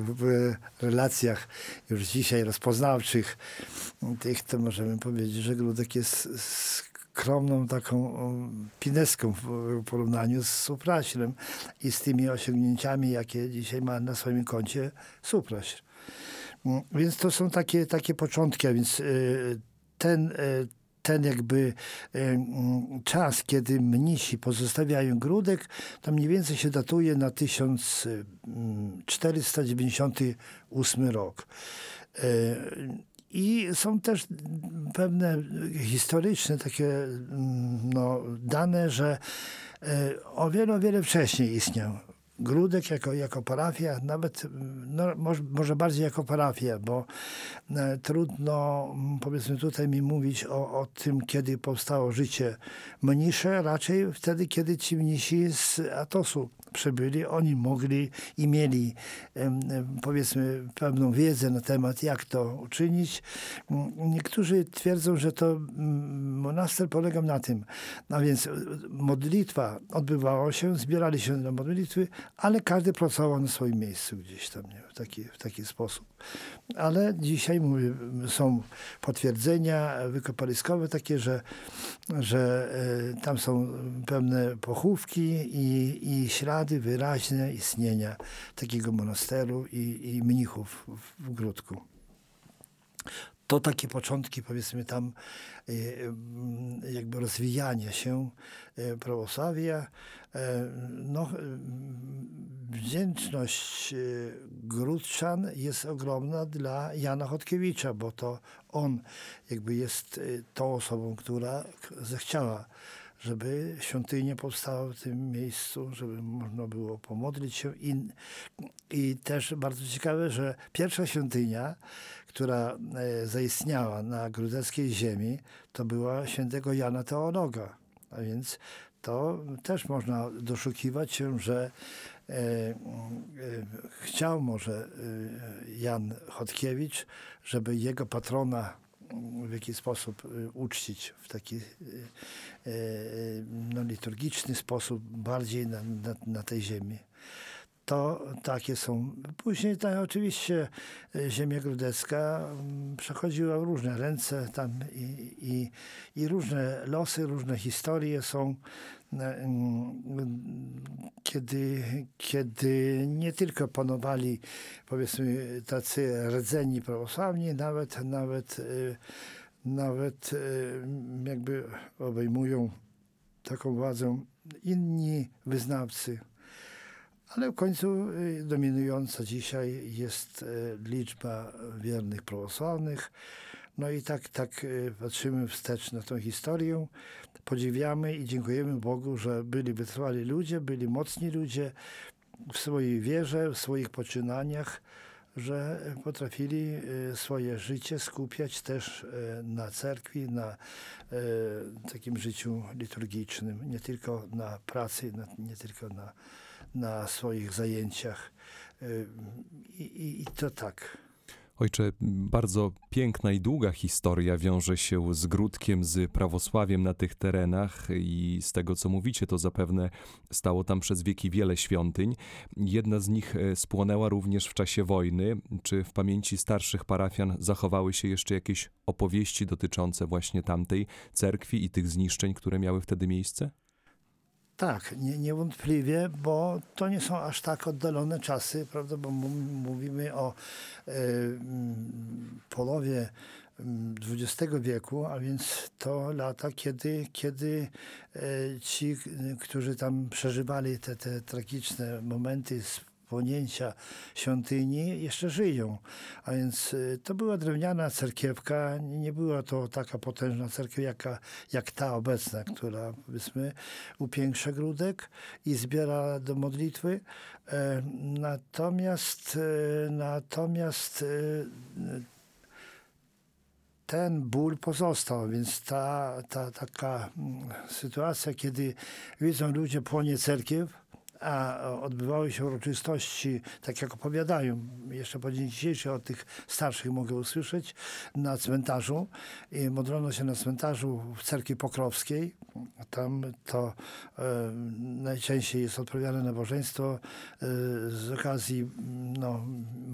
w relacjach już dzisiaj rozpoznawczych tych, to możemy powiedzieć, że Gródek jest skromną taką pineską w porównaniu z Supraślem i z tymi osiągnięciami, jakie dzisiaj ma na swoim koncie Supraśl. Więc to są takie początki, a więc ten jakby czas, kiedy mnisi pozostawiają Gródek, to mniej więcej się datuje na 1498 rok. I są też pewne historyczne takie dane, że o wiele wcześniej istniał Gródek jako parafia, nawet może bardziej jako parafia, bo trudno, powiedzmy, tutaj mi mówić o tym, kiedy powstało życie mnisze, raczej wtedy, kiedy ci mnisi z Atosu przybyli, oni mogli i mieli, powiedzmy, pewną wiedzę na temat, jak to uczynić. Niektórzy twierdzą, że to monaster polegał na tym, a więc modlitwa odbywała się, zbierali się na modlitwy, ale każdy pracował na swoim miejscu gdzieś tam, nie? W taki sposób. Ale dzisiaj, mówię, są potwierdzenia wykopaliskowe takie, że tam są pewne pochówki i ślady wyraźne istnienia takiego monasteru i mnichów w Gródku. To takie początki, powiedzmy, tam jakby rozwijania się prawosławia. Wdzięczność Gródczan jest ogromna dla Jana Chodkiewicza, bo to on jakby jest tą osobą, która zechciała, żeby świątynia powstała w tym miejscu, żeby można było pomodlić się. I też bardzo ciekawe, że pierwsza świątynia, która zaistniała na gródzeckiej ziemi, to była świętego Jana Teologa. A więc to też można doszukiwać się, że chciał może Jan Chodkiewicz, żeby jego patrona w jakiś sposób uczcić w taki liturgiczny sposób, bardziej na tej ziemi. To takie są. Później oczywiście ziemia gródecka przechodziła w różne ręce tam i różne losy, różne historie są, kiedy nie tylko panowali, powiedzmy, tacy rdzeni prawosławni, nawet jakby obejmują taką władzę inni wyznawcy. Ale w końcu dominująca dzisiaj jest liczba wiernych prawosławnych. No i tak patrzymy wstecz na tę historię, podziwiamy i dziękujemy Bogu, że byli wytrwali ludzie, byli mocni ludzie w swojej wierze, w swoich poczynaniach, że potrafili swoje życie skupiać też na cerkwi, na takim życiu liturgicznym, nie tylko na pracy, nie tylko na swoich zajęciach. I to tak. Ojcze, bardzo piękna i długa historia wiąże się z Gródkiem, z prawosławiem na tych terenach i z tego, co mówicie, to zapewne stało tam przez wieki wiele świątyń. Jedna z nich spłonęła również w czasie wojny. Czy w pamięci starszych parafian zachowały się jeszcze jakieś opowieści dotyczące właśnie tamtej cerkwi i tych zniszczeń, które miały wtedy miejsce? Tak, niewątpliwie, bo to nie są aż tak oddalone czasy, prawda, bo mówimy o połowie XX wieku, a więc to lata, kiedy ci, którzy tam przeżywali te tragiczne momenty spłonięcia świątyni, jeszcze żyją. A więc to była drewniana cerkiewka, nie była to taka potężna cerkiew jak ta obecna, która, powiedzmy, upiększa Gródek i zbiera do modlitwy. Natomiast ten ból pozostał, więc ta taka sytuacja, kiedy widzą ludzie płonie cerkiew, a odbywały się uroczystości, tak jak opowiadają, jeszcze po dzień dzisiejszy od tych starszych mogę usłyszeć, na cmentarzu. I modlono się na cmentarzu w cerkwi pokrowskiej. Tam to najczęściej jest odprawiane nabożeństwo z okazji